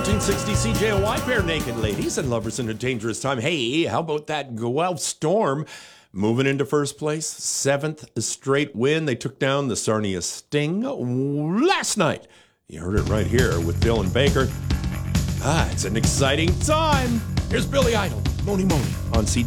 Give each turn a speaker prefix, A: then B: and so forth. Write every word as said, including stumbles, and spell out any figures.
A: fourteen sixty C J O Y, Bare Naked Ladies and Lovers in a Dangerous Time. Hey, how about that Guelph Storm moving into first place? Seventh straight win. They took down the Sarnia Sting last night. You heard it right here with Dylan Baker. Ah, it's an exciting time. Here's Billy Idol, Moni Moni on C J O Y.